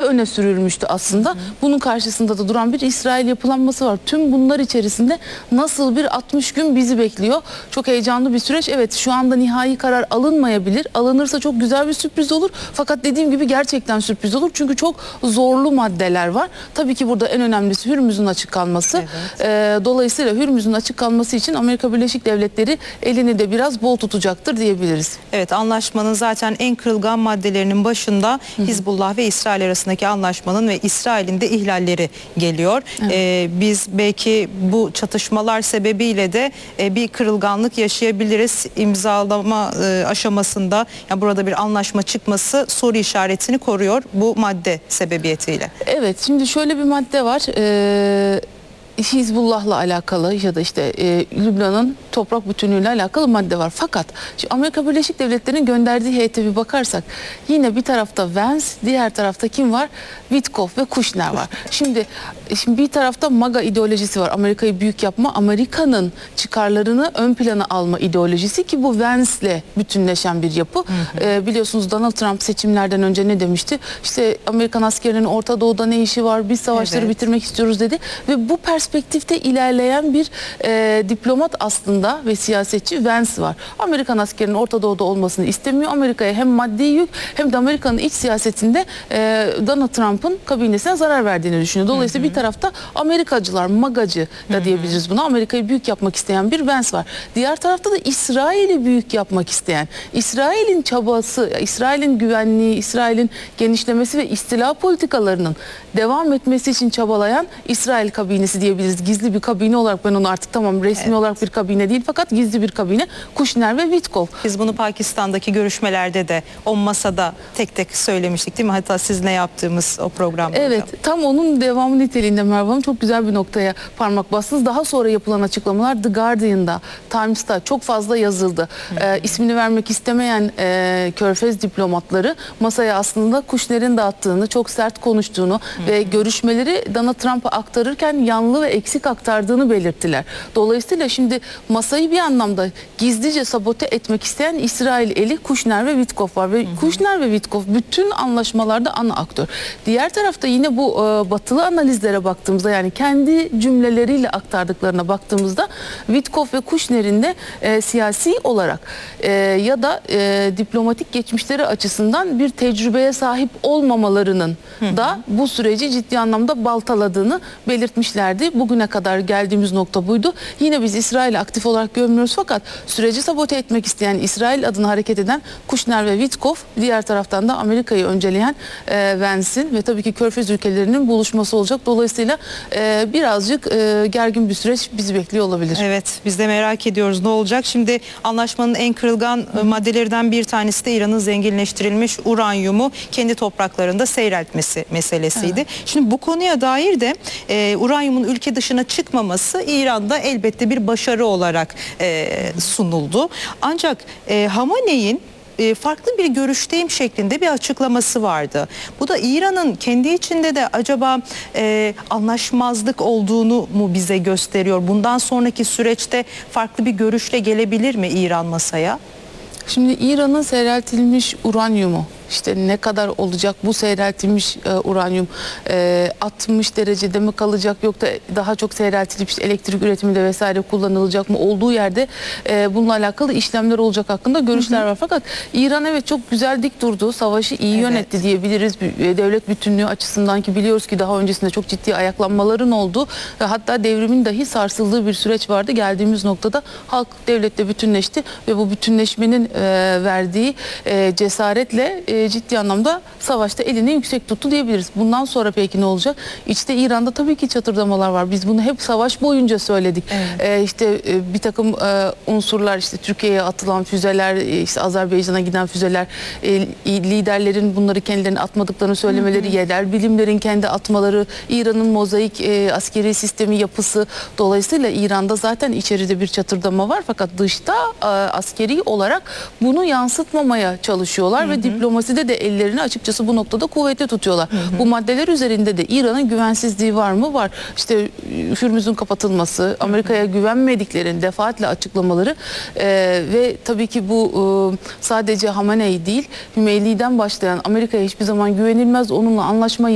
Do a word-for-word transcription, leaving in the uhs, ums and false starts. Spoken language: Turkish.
öne sürülmüştü aslında. Hı hı. Bunun karşısında da duran bir İsrail yapılanması var. Tüm bunlar içerisinde nasıl bir altmış gün bizi bekliyor? Çok heyecanlı bir süreç. Evet, şu anda nihai karar alınmayabilir. Alınırsa çok güzel bir sürpriz olur. Fakat dediğim gibi gerçekten sürpriz olur. Çünkü çok zorlu maddeler var. Tabii ki burada en önemlisi Hürmüz'ün açık kalması. Evet. Ee, dolayısıyla Hürmüz'ün açık kalması için Amerika Birleşik Devletleri elini de biraz bol tutacaktır diyebiliriz. Evet, anlaşmanın zaten en kırılgan maddelerinin başında Hı -hı. Hizbullah ve İsrail arasındaki anlaşmanın ve İsrail'in de ihlalleri geliyor. Evet. Ee, biz belki bu çatışmalar sebebiyle de e, bir kırılganlık yaşayabiliriz. İmzalama e, aşamasında yani burada bir anlaşma çıkması soru işaretini koruyor bu madde sebebiyetiyle. Evet, şimdi şöyle bir madde var. Ee, Hizbullah'la alakalı ya da işte e, Lübnan'ın toprak bütünlüğüyle alakalı madde var. Fakat Amerika Birleşik Devletleri'nin gönderdiği heyete bir bakarsak yine bir tarafta Vance, diğer tarafta kim var? Witkoff ve Kushner var. Şimdi şimdi bir tarafta MAGA ideolojisi var. Amerika'yı büyük yapma, Amerika'nın çıkarlarını ön plana alma ideolojisi ki bu Vance'le bütünleşen bir yapı. Hı hı. E, biliyorsunuz Donald Trump seçimlerden önce ne demişti? İşte Amerikan askerinin Orta Doğu'da ne işi var? Biz savaşları evet. bitirmek istiyoruz dedi ve bu perspektifte ilerleyen bir e, diplomat aslında ve siyasetçi Vance var. Amerikan askerinin Orta Doğu'da olmasını istemiyor. Amerika'ya hem maddi yük hem de Amerika'nın iç siyasetinde e, Donald Trump'ın kabinesine zarar verdiğini düşünüyor. Dolayısıyla hı hı. bir tarafta Amerikacılar, magacı da diyebiliriz buna. Amerika'yı büyük yapmak isteyen bir Vance var. Diğer tarafta da İsrail'i büyük yapmak isteyen, İsrail'in çabası, İsrail'in güvenliği, İsrail'in genişlemesi ve istila politikalarının devam etmesi için çabalayan İsrail kabinesi diyebiliriz. Gizli bir kabine olarak ben onu artık tamam resmi evet. olarak bir kabine değil fakat gizli bir kabine. Kushner ve Witkoff. Biz bunu Pakistan'daki görüşmelerde de o masada tek tek söylemiştik değil mi? Hatta sizinle yaptığımız o programda. Evet, hocam. Tam onun devamı niteliğinde Merve Hanım çok güzel bir noktaya parmak bastınız. Daha sonra yapılan açıklamalar The Guardian'da, Times'ta çok fazla yazıldı. Ee, ismini vermek istemeyen e, Körfez diplomatları masaya aslında Kushner'in dağıttığını, çok sert konuştuğunu Hı -hı. ve görüşmeleri Donald Trump'a aktarırken yanlı ve eksik aktardığını belirttiler. Dolayısıyla şimdi masayı bir anlamda gizlice sabote etmek isteyen İsrail eli Kushner ve Witkoff var ve hı hı. Kushner ve Witkoff bütün anlaşmalarda ana aktör. Diğer tarafta yine bu e, batılı analizlere baktığımızda yani kendi cümleleriyle aktardıklarına baktığımızda Witkoff ve Kushner'in de e, siyasi olarak e, ya da e, diplomatik geçmişleri açısından bir tecrübeye sahip olmamalarının hı hı. da bu süreci ciddi anlamda baltaladığını belirtmişlerdi. Bugüne kadar geldiğimiz nokta buydu. Yine biz İsrail'i aktif olarak görmüyoruz fakat süreci sabote etmek isteyen İsrail adına hareket eden Kushner ve Witkoff, diğer taraftan da Amerika'yı önceleyen e, Vance'in ve tabii ki Körfez ülkelerinin buluşması olacak. Dolayısıyla e, birazcık e, gergin bir süreç bizi bekliyor olabilir. Evet, biz de merak ediyoruz ne olacak. Şimdi anlaşmanın en kırılgan Hı. maddelerinden bir tanesi de İran'ın zenginleştirilmiş uranyumu kendi topraklarında seyreltmesi meselesiydi. Evet. Şimdi bu konuya dair de e, uranyumun ülke dışına çıkmaması İran'da elbette bir başarı olarak e, sunuldu. Ancak e, Hamaney'in e, farklı bir görüşteyim şeklinde bir açıklaması vardı. Bu da İran'ın kendi içinde de acaba e, anlaşmazlık olduğunu mu bize gösteriyor? Bundan sonraki süreçte farklı bir görüşle gelebilir mi İran masaya? Şimdi İran'ın seyreltilmiş uranyumu İşte ne kadar olacak bu seyreltilmiş e, uranyum e, altmış derecede mi kalacak yok da daha çok seyreltilip işte elektrik üretiminde vesaire kullanılacak mı olduğu yerde e, bununla alakalı işlemler olacak hakkında görüşler hı hı. var. Fakat İran evet çok güzel dik durdu, savaşı iyi evet. yönetti diyebiliriz devlet bütünlüğü açısından ki biliyoruz ki daha öncesinde çok ciddi ayaklanmaların olduğu ve hatta devrimin dahi sarsıldığı bir süreç vardı. Geldiğimiz noktada halk devletle bütünleşti ve bu bütünleşmenin e, verdiği e, cesaretle e, ciddi anlamda savaşta elini yüksek tuttu diyebiliriz. Bundan sonra peki ne olacak? İçte İran'da tabii ki çatırdamalar var. Biz bunu hep savaş boyunca söyledik. Evet. Ee, işte e, bir takım e, unsurlar işte Türkiye'ye atılan füzeler, e, işte Azerbaycan'a giden füzeler, e, liderlerin bunları kendilerine atmadıklarını söylemeleri, hı hı. yerel bilimlerin kendi atmaları, İran'ın mozaik e, askeri sistemi yapısı. Dolayısıyla İran'da zaten içeride bir çatırdama var fakat dışta e, askeri olarak bunu yansıtmamaya çalışıyorlar hı hı. ve diplomasi de ellerini açıkçası bu noktada kuvvetli tutuyorlar. Hı hı. Bu maddeler üzerinde de İran'ın güvensizliği var mı? Var. İşte Hürmüz'ün kapatılması, Amerika'ya güvenmediklerini defaatle açıklamaları e, ve tabii ki bu e, sadece Hamaney değil, Hümeyni'den başlayan Amerika'ya hiçbir zaman güvenilmez, onunla anlaşma